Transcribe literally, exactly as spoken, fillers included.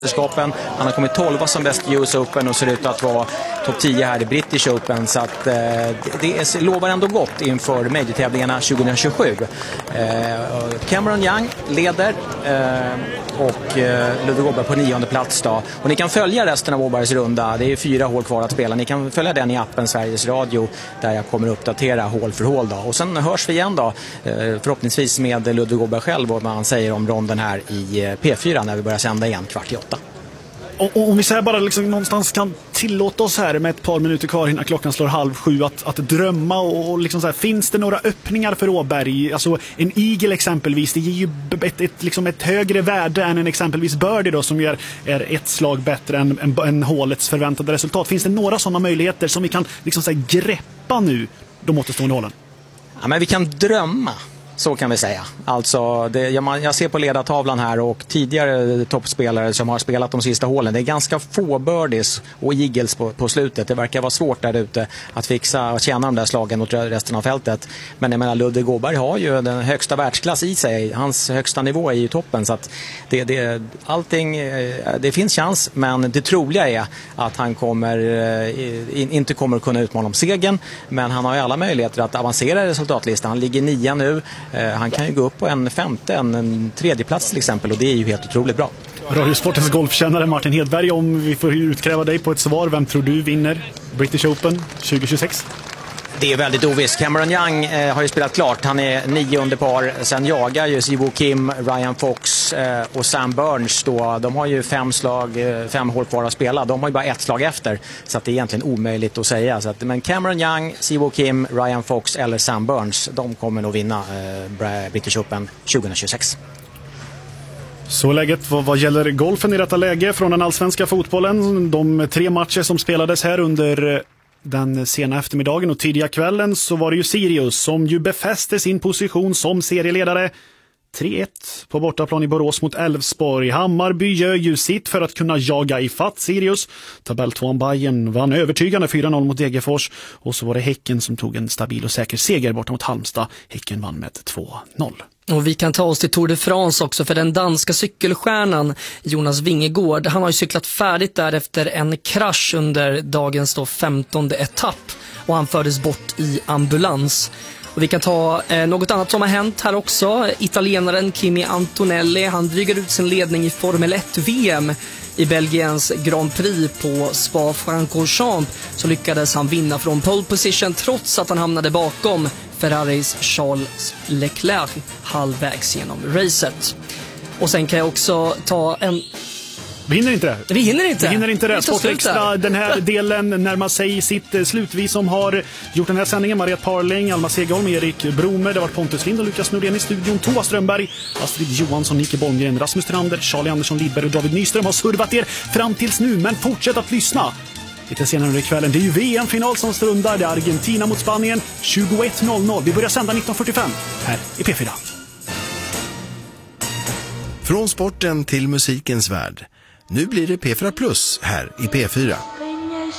Han har kommit tolva som bäst i U S Open och ser ut att vara topp tio här i British Open, så att eh, det är, lovar ändå gott inför major-tävlingarna tjugohundratjugosju. Eh, Cameron Young leder eh, och eh, Ludvig Åberg på nionde plats då. Och ni kan följa resten av Åbergs runda, det är fyra hål kvar att spela. Ni kan följa den i appen Sveriges Radio där jag kommer uppdatera hål för hål då. Och sen hörs vi igen då, eh, förhoppningsvis med Ludvig Åberg själv och vad han säger om ronden här i P fyra när vi börjar sända igen kvart i åtta. Och, och om vi säger bara liksom någonstans kan tillåta oss här med ett par minuter kvar innan klockan slår halv sju att, att drömma och, och liksom så här, finns det några öppningar för Åberg? Alltså en eagle exempelvis, det ger ju ett, ett, liksom ett högre värde än en exempelvis birdie då, som är, är ett slag bättre än, än, än hålets förväntade resultat. Finns det några sådana möjligheter som vi kan liksom så här, greppa nu de återstående hålen? Ja, men vi kan drömma. Så kan vi säga. Alltså, det, jag, jag ser på ledartavlan här och tidigare toppspelare som har spelat de sista hålen. Det är ganska få birdies och eagles på, på slutet. Det verkar vara svårt där ute att fixa och tjäna de där slagen mot resten av fältet. Men jag menar, Ludvig Åberg har ju den högsta världsklass i sig. Hans högsta nivå är ju toppen. Så att det, det, allting, det finns chans, men det troliga är att han kommer, inte kommer att kunna utmana om segern. Men han har ju alla möjligheter att avancera i resultatlistan. Han ligger nia nu. Han kan ju gå upp på en femte, en, en tredje plats till exempel, och det är ju helt otroligt bra. Radiosportens golfkännare Martin Hedberg, om vi får utkräva dig på ett svar, vem tror du vinner British Open tjugohundratjugosex? Det är väldigt ovisst. Cameron Young eh, har ju spelat klart. Han är nio under par. Sen jagar ju Siwoo Kim, Ryan Fox eh, och Sam Burns då. De har ju fem slag, eh, fem hål kvar att spela. De har ju bara ett slag efter. Så att det är egentligen omöjligt att säga. Så att, men Cameron Young, Siwoo Kim, Ryan Fox eller Sam Burns, de kommer nog vinna eh, British Open tjugohundratjugosex. Så läget vad, vad gäller golfen i detta läge från den allsvenska fotbollen. De tre matcher som spelades här under den sena eftermiddagen och tidiga kvällen, så var det ju Sirius som ju befäste sin position som serieledare. tre ett på bortaplan i Borås mot Elfsborg. Hammarby gör ju sitt för att kunna jaga i fatt Sirius. Tabelltvåan Bayern vann övertygande fyra noll mot Degerfors. Och så var det Häcken som tog en stabil och säker seger borta mot Halmstad. Häcken vann med två noll. Och vi kan ta oss till Tour de France också, för den danska cykelstjärnan Jonas Vingegaard, han har ju cyklat färdigt där efter en krasch under dagens då femtonde etapp, och han fördes bort i ambulans. Och vi kan ta eh, något annat som har hänt här också. Italienaren Kimi Antonelli, han drygar ut sin ledning i Formel ett-V M i Belgiens Grand Prix på Spa-Francorchamps. Så lyckades han vinna från pole position trots att han hamnade bakom Ferraris Charles Leclerc halvvägs genom racet. Och sen kan jag också ta en... Vi hinner inte det. Vi hinner inte. Vi hinner inte det. Sport Extra, den här delen närmar sig sitt slut. Vi som har gjort den här sändningen: Mariette Parling, Alma Segerholm, Erik Bromer, det var Pontus Lind och Lukas Nordén i studion, Thomas Strömberg, Astrid Johansson, Nike Bolmgren, Rasmus Trander, Charlie Andersson Lidberg och David Nyström har servat er fram tills nu, men fortsätt att lyssna. Lite senare under kvällen, det är ju V M-final som stundar. Det är Argentina mot Spanien, tjugoett noll noll. Vi börjar sända nitton fyrtiofem här i P fyra. Från sporten till musikens värld. Nu blir det P fyra Plus här i P fyra.